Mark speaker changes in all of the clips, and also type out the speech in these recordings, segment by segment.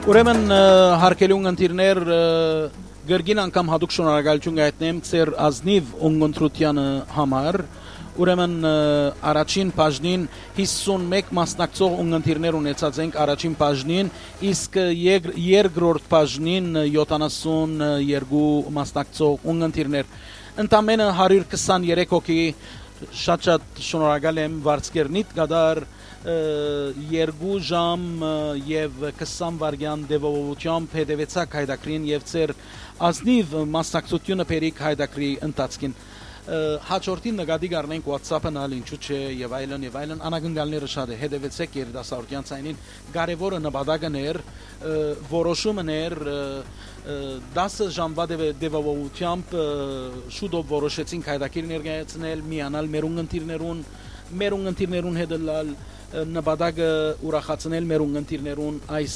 Speaker 1: Ուրեմն հարկելի ունգընտիրներ գրգին անգամ հատուկ շնորհակալություն գայտնեմ ծեր ազնիվ ունգընտրությանը համար ուրեմն առաջին բաժնին 51 մասնակցող ունգընտիրներ ունեցած ենք առաջին բաժնին իսկ երկրորդ բաժնին 72 մասնակցող ունգընտիրներ ընդամենը 123 հոգի շատ շնորհակալ եմ վարձկերնիտ գդար 2 ժամ եւ 20 վայրկյան դեպովությամբ հետևեցակ հայդակրին եւ ծեր ազնիվ մասնակցությունը բերիկ հայդակրի ընթացքին հաջորդին նկատի կառնենք WhatsApp-ն ալ ինչու՞ չէ եւ այլն անագնգալները շատ է հետևեցեք երիտասարդության ցայնին կարևորը նպատակներ որոշումներ 10 ժամվա դեպովությամբ շուտով որոշեցինք հայդակիր ներկայացնել միանալ մեր ունգընտիրներուն հետ լալ նպատակը ուրախացնել մեր ունգընտիրներուն այս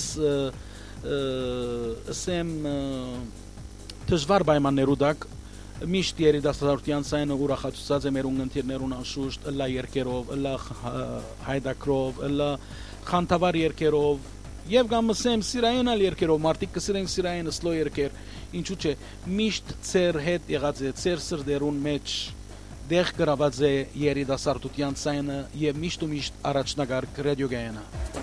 Speaker 1: ասեմ դժվար պայմաններու դակ միշտ երիտասարդության ցայնը ուրախացած է մեր ունգընտիրներուն անշուշտ լա երկերով լա հայդակրով լա խանթավար երկերով եւ կամ ասեմ սիրային ալ երկերով մարդիկ կսիրեն սիրային սլո երկեր ինչու՞ չէ միշտ ծեր հետ եղած է ծեր սրդերուն մեջ դեղ գրաված է երիտասարդության ցայնը եւ միշտ ու միշտ առաջնագարկ ռադիոգայանը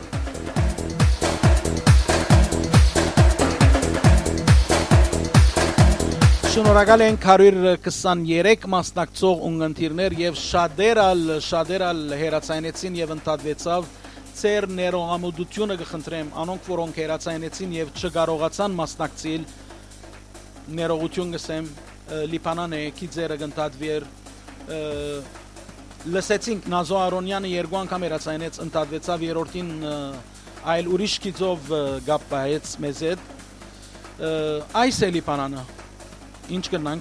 Speaker 1: Շնորհակալ ենք 123 մասնակցող ունգընտիրներ եւ շատերալ հերացայնեցին եւ ընդհատվեցավ ծեր ներողամտությունը կխնդրեմ անոնք որոնք հերացայնեցին եւ չկարողացան մասնակցել ներողություն գսեմ Լիբանանը քիձերը կընդհատվեր լսեցինք Նազո Արոնյանը երկու անգամ հերացայնեց ընդհատվեցավ երրորդին այլ ուրիշ քիձով գապայեց մեզ հետ այս է Լիբանանը Ինչ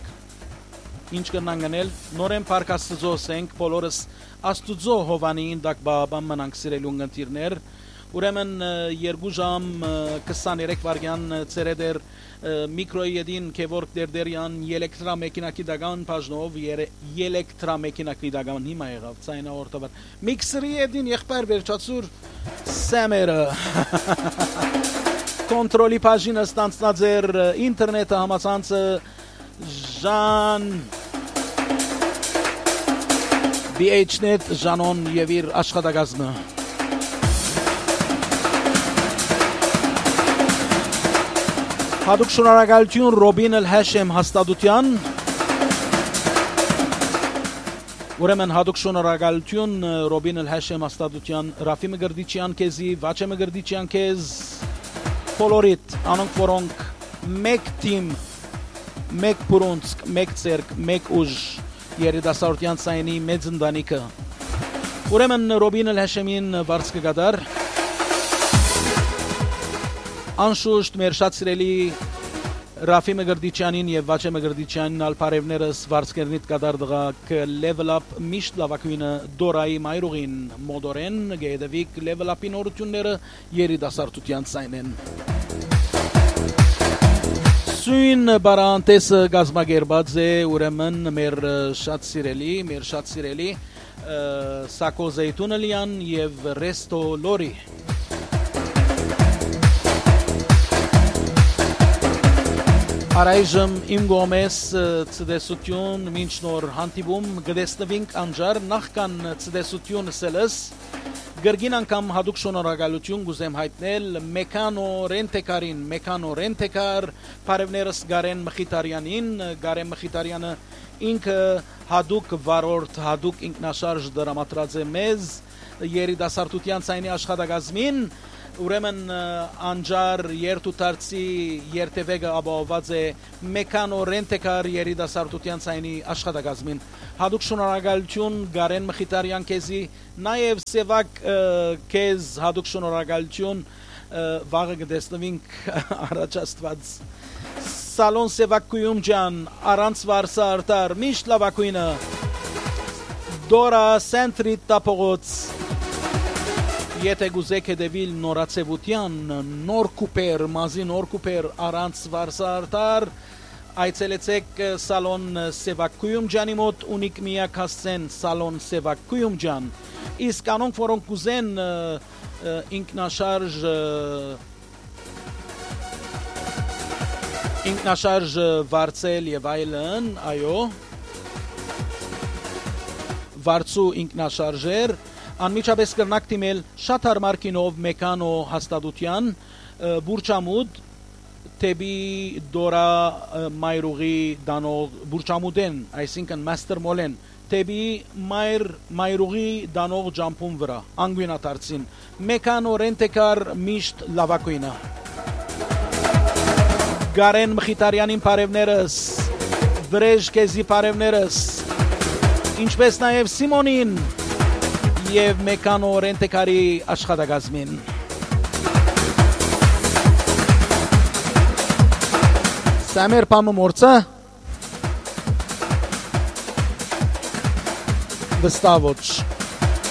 Speaker 1: կնանք անել նորեն Փառք Աստծոս ենք բոլորս Աստուծո հովանին դակ բաբան մնանք սիրելի ունգընտիրներ ուրեմն 2 ժամ 23 վայրկյան ծերեդեր միկրոյեդին Քևորգ Դերդերյան էլեկտրամեքինակի դագան բաժնով էլեկտրամեքինակի դագան հիմա եղավ ցայնա օրտաբար միքսերի եդին եղբայր վերջացուր սեմերը կոնտրոլի բաժինը ստանցնած էր ինտերնետը համացանցը Ժան BH-net Ժանոն եւ իր աշխատակազմը Հատուկ շնորհակալություն Ռոբին Էլ-Հաշեմ հաստատության Ուրեմն հատուկ շնորհակալություն Ռոբին Էլ-Հաշեմ հաստատության Ռաֆի Մգրդիչյան քեզի Վաչե Մգրդիչյան քեզ Բոլորիդ անոնք որոնք մեկ թիմ մեկ բրոնզկ, մեկ ցերկ, մեկ ուժ երիտասարդության ցայնի մեծ ընտանիքը Ուրեմն Ռոբին Էլ-Հաշեմին վարձ կգադար Անշուշտ մեր շատ սիրելի Ռաֆի Մգրդիչյանին եւ Վաչե Մգրդիչյանին ալփարևներս վարձկերնիտ կդար դղա Level Up միշտ լավակույնը Դորայի մայրուղին մոդորեն գեդավիկ Level Up-ի նորությունները երիտասարդության ցայնեն Սույն բարանտեսը գազմագերբած է ուրեմն մեր շատ սիրելի Սակո Զեյթունելյան եւ Ռեստո Լորի Առայժմ իմ գոմես ցդեսություն մինչ նոր հանդիպում գտեսնվինք անջար նախքան ցդեսությունը սելս Գրգին անգամ հատուկ շնորհակալություն գուզեմ հայտնել Մեքանո Ռենտեկար Փարևներս Գարեն Մխիթարյանը ինքը հատուկ վարորդ հատուկ ինքնաշարժ դրամատրած է մեզ երիտասարդության ցայնի աշխատակազմին ուրեմն անջար երթուտարցի երթևեկը ապահովված է Մեքանո Ռենտեկար երիտասարդության ցայնի աշխատակազմին հատուկ շնորհակալություն Գարեն Մխիթարյան քեզի նաև Սևակ քեզ հատուկ շնորհակալություն վաղը կտեսնվենք առաջաստված Սալոն Սևակույում ջան առանց վարսա արտար միշտ լավակույնը Դորա Սենտրի տապողոց Եթե գուզեք հետևիլ նորացևության նոր կուպեր առանց վարսարտար այցելեցեք Սալոն Սևակույում ջանի մոտ ունիկ միակ հասցեն Սալոն Սևակույում ջան իսկ անոնք որոնք կուզեն ինքնաշարժ ինքնաշարժ վարձել եւ այլն, այո, վարձու ինքնաշարժեր, անմիջապես կրնակ դիմել շատ հարմար կինով մեկանո հաստատության բուրճամուդ թեպի դորա մայրուղի դանող բուրճամուդեն, այսինքն master մոլեն թեպի մայրուղի դանող ջամփուն վրա անգույնադարձին մեկանո ռենտեկար միշտ լավակույնը Գարեն Մխիթարյանին բարևներս, Վրեժ Կեզի բարևներս, ինչպես նաև Սիմոնին եւ մեկանո ռենտեկարի աշխատակազմին։ Սամեր պամը մորցը, վստահ ոչ։